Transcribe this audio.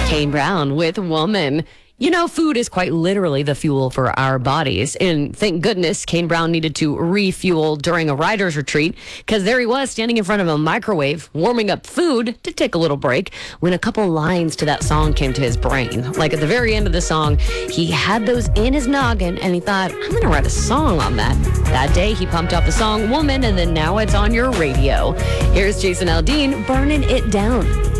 Kane Brown with Woman. You know, food is quite literally the fuel for our bodies. And thank goodness Kane Brown needed to refuel during a writer's retreat, because there he was standing in front of a microwave, warming up food to take a little break, when a couple lines to that song came to his brain. Like at the very end of the song, he had those in his noggin and he thought, I'm going to write a song on that. That day, he pumped out the song Woman, and then now it's on your radio. Here's Jason Aldean, Burning It Down.